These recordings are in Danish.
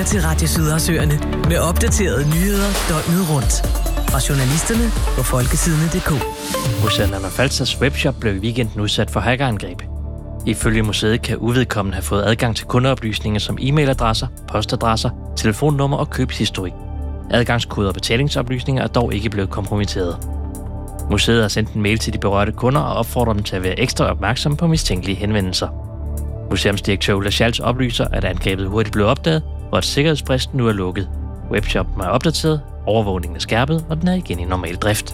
lytter til Radio Sydersøerne med opdaterede nyheder døgnet rundt. Fra journalisterne på folkesidene.dk. Museet Anna-Falsters webshop blev i weekenden udsat for hackerangreb. Ifølge museet kan uvedkommende have fået adgang til kundeoplysninger som e-mailadresser, postadresser, telefonnummer og købshistorik. Adgangskoder og betalingsoplysninger er dog ikke blevet kompromitteret. Museet har sendt en mail til de berørte kunder og opfordrer dem til at være ekstra opmærksomme på mistænkelige henvendelser. Museumsdirektør Ulla Schalz oplyser, at angrebet hurtigt blev opdaget, og at sikkerhedsbristen nu er lukket. Webshoppen er opdateret, overvågningen er skærpet, og den er igen i normal drift.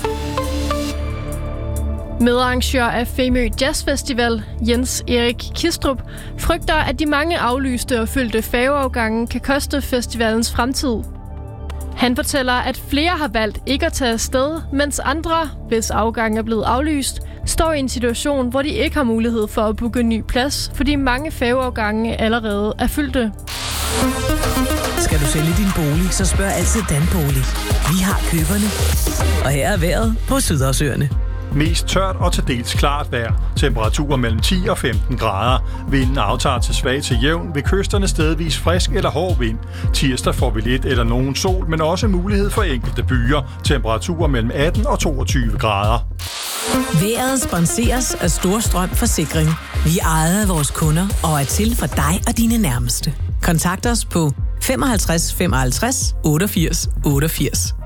Medarrangør af Femø Jazz Festival, Jens Erik Kistrup, frygter, at de mange aflyste og fyldte færgeafgange kan koste festivalens fremtid. Han fortæller, at flere har valgt ikke at tage afsted, mens andre, hvis afgangen er blevet aflyst, står i en situation, hvor de ikke har mulighed for at booke en ny plads, fordi mange færgeafgange allerede er fyldte. Skal du sælge din bolig, så spørg altid Danbolig. Vi har køberne. Og her er vejret på Sydersøerne. Mest tørt og til dels klart vejr. Temperaturer mellem 10 og 15 grader. Vinden aftager til svag til jævn. Ved kysterne stedvis frisk eller hård vind. Tirsdag får vi lidt eller nogen sol, men også mulighed for enkelte byer. Temperaturer mellem 18 og 22 grader. Vejret sponseres af Storstrøm Forsikring. Vi ejer af vores kunder og er til for dig og dine nærmeste. Kontakt os på 55 55 88 88.